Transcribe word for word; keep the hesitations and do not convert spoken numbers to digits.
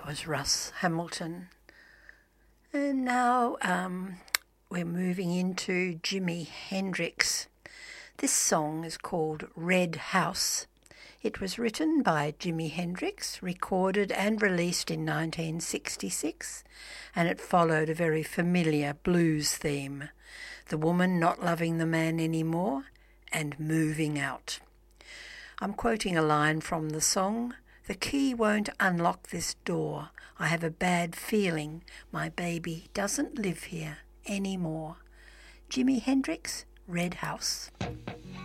That was Russ Hamilton. And now um, we're moving into Jimi Hendrix. This song is called Red House. It was written by Jimi Hendrix, recorded and released in nineteen sixty-six, and it followed a very familiar blues theme: the woman not loving the man anymore and moving out. I'm quoting a line from the song: "The key won't unlock this door. I have a bad feeling my baby doesn't live here anymore." Jimi Hendrix, Red House.